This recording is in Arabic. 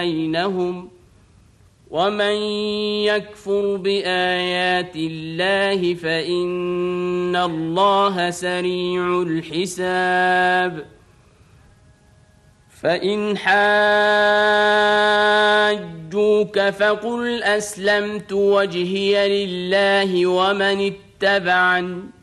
بينهم ومن يكفر بآيات الله فإن الله سريع الحساب فإن حاجوك فقل أسلمت وجهي لله ومن اتبعني